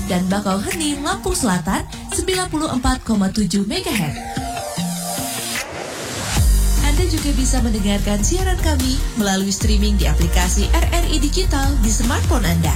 dan Bakauheni, Lampung Selatan 94,7 MHz. Anda juga bisa mendengarkan siaran kami melalui streaming di aplikasi RRI Digital di smartphone Anda.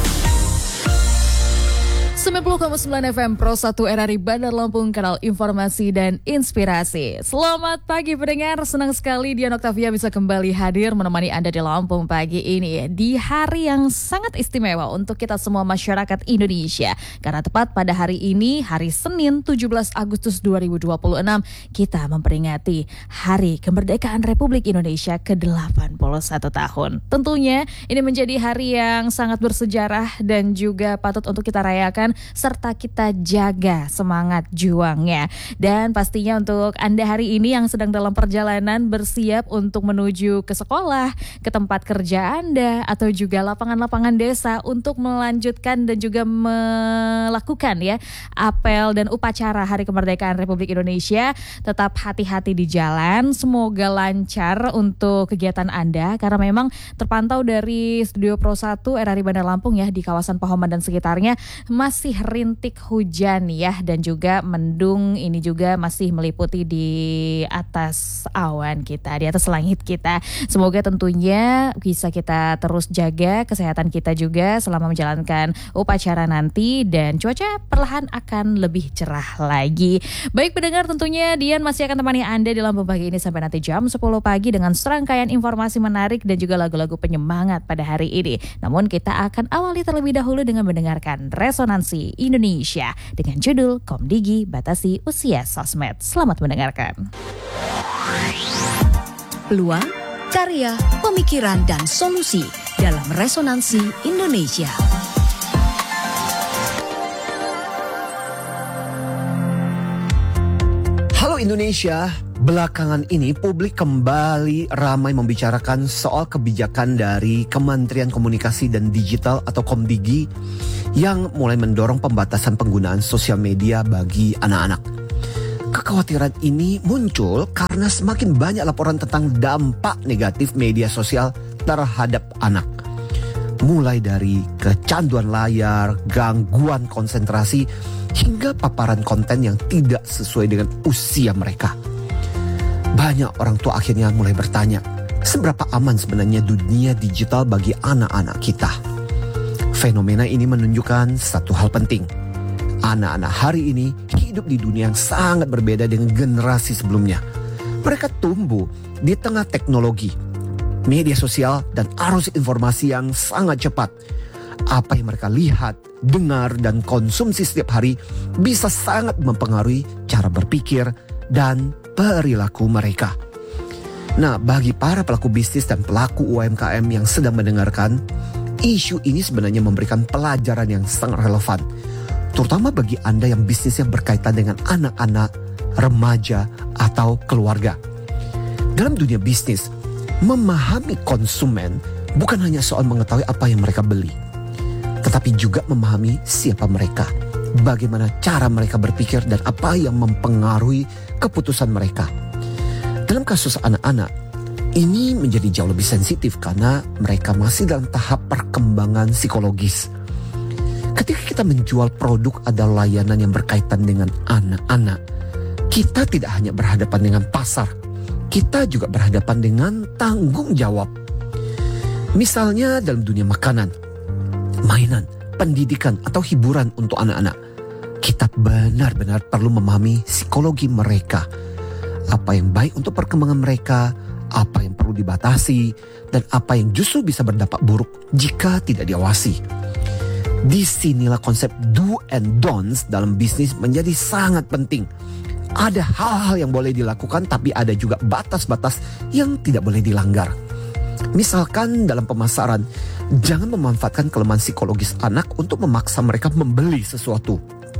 90,9 FM Pro 1 RRI Bandar Lampung, kanal informasi dan inspirasi. Selamat pagi pendengar, senang sekali Dian Oktavia bisa kembali hadir menemani Anda di Lampung pagi ini di hari yang sangat istimewa untuk kita semua masyarakat Indonesia. Karena tepat pada hari ini, hari Senin 17 Agustus 2026, kita memperingati Hari Kemerdekaan Republik Indonesia ke-81 tahun. Tentunya ini menjadi hari yang sangat bersejarah dan juga patut untuk kita rayakan serta kita jaga semangat juangnya. Dan pastinya untuk Anda hari ini yang sedang dalam perjalanan bersiap untuk menuju ke sekolah, ke tempat kerja Anda, atau juga lapangan-lapangan desa untuk melanjutkan dan juga melakukan ya apel dan upacara Hari Kemerdekaan Republik Indonesia, tetap hati-hati di jalan. Semoga lancar untuk kegiatan Anda karena memang terpantau dari Studio Pro 1 RRI Bandar Lampung ya di kawasan Pahoman dan sekitarnya masih rintik hujan ya, dan juga mendung ini juga masih meliputi di atas awan kita, di atas langit kita. Semoga tentunya bisa kita terus jaga kesehatan kita juga selama menjalankan upacara nanti, dan cuaca perlahan akan lebih cerah lagi. Baik pendengar, tentunya Dian masih akan temani Anda di Lampung pagi ini sampai nanti jam 10 pagi dengan serangkaian informasi menarik dan juga lagu-lagu penyemangat pada hari ini. Namun kita akan awali terlebih dahulu dengan mendengarkan Resonansi Indonesia dengan judul Komdigi Batasi Usia Sosmed. Selamat mendengarkan. Peluang, karya, pemikiran, dan solusi dalam Resonansi Indonesia. Halo Indonesia, belakangan ini publik kembali ramai membicarakan soal kebijakan dari Kementerian Komunikasi dan Digital atau Komdigi yang mulai mendorong pembatasan penggunaan sosial media bagi anak-anak. Kekhawatiran ini muncul karena semakin banyak laporan tentang dampak negatif media sosial terhadap anak. Mulai dari kecanduan layar, gangguan konsentrasi, hingga paparan konten yang tidak sesuai dengan usia mereka. Banyak orang tua akhirnya mulai bertanya, seberapa aman sebenarnya dunia digital bagi anak-anak kita? Fenomena ini menunjukkan satu hal penting. Anak-anak hari ini hidup di dunia yang sangat berbeda dengan generasi sebelumnya. Mereka tumbuh di tengah teknologi, media sosial, dan arus informasi yang sangat cepat. Apa yang mereka lihat, dengar, dan konsumsi setiap hari bisa sangat mempengaruhi cara berpikir dan perilaku mereka. Nah, bagi para pelaku bisnis dan pelaku UMKM yang sedang mendengarkan, isu ini sebenarnya memberikan pelajaran yang sangat relevan, terutama bagi Anda yang bisnisnya berkaitan dengan anak-anak, remaja, atau keluarga. Dalam dunia bisnis, memahami konsumen bukan hanya soal mengetahui apa yang mereka beli, tetapi juga memahami siapa mereka, bagaimana cara mereka berpikir, dan apa yang mempengaruhi keputusan mereka. Dalam kasus anak-anak, ini menjadi jauh lebih sensitif karena mereka masih dalam tahap perkembangan psikologis. Ketika kita menjual produk atau layanan yang berkaitan dengan anak-anak, kita tidak hanya berhadapan dengan pasar, kita juga berhadapan dengan tanggung jawab. Misalnya dalam dunia makanan, mainan, pendidikan, atau hiburan untuk anak-anak, kita benar-benar perlu memahami psikologi mereka. Apa yang baik untuk perkembangan mereka, apa yang perlu dibatasi, dan apa yang justru bisa berdampak buruk jika tidak diawasi. Disinilah konsep do and don'ts dalam bisnis menjadi sangat penting. Ada hal-hal yang boleh dilakukan, tapi ada juga batas-batas yang tidak boleh dilanggar. Misalkan dalam pemasaran, jangan memanfaatkan kelemahan psikologis anak untuk memaksa mereka membeli sesuatu.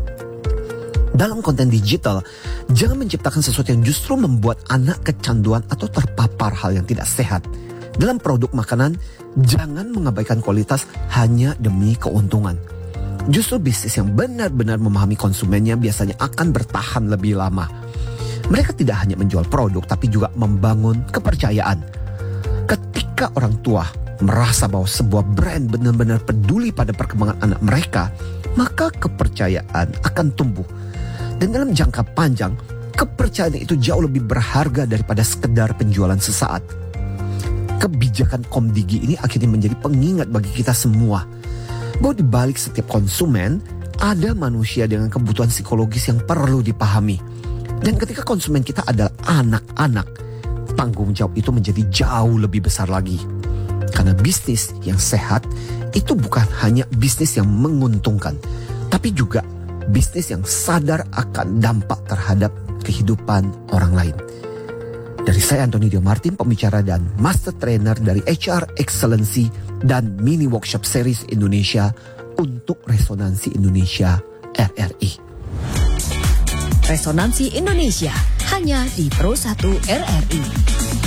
Dalam konten digital, jangan menciptakan sesuatu yang justru membuat anak kecanduan atau terpapar hal yang tidak sehat. Dalam produk makanan, jangan mengabaikan kualitas hanya demi keuntungan. Justru bisnis yang benar-benar memahami konsumennya biasanya akan bertahan lebih lama. Mereka tidak hanya menjual produk, tapi juga membangun kepercayaan. Ketika orang tua merasa bahwa sebuah brand benar-benar peduli pada perkembangan anak mereka, maka kepercayaan akan tumbuh. Dan dalam jangka panjang, kepercayaan itu jauh lebih berharga daripada sekedar penjualan sesaat. Kebijakan Komdigi ini akhirnya menjadi pengingat bagi kita semua bahwa di balik setiap konsumen ada manusia dengan kebutuhan psikologis yang perlu dipahami. Dan ketika konsumen kita adalah anak-anak, tanggung jawab itu menjadi jauh lebih besar lagi. Karena bisnis yang sehat itu bukan hanya bisnis yang menguntungkan, tapi juga bisnis yang sadar akan dampak terhadap kehidupan orang lain. Dari saya Antoni Dio Martin, pembicara dan master trainer dari HR Excellency dan Mini Workshop Series Indonesia untuk Resonansi Indonesia RRI. Resonansi Indonesia hanya di Pro 1 RRI.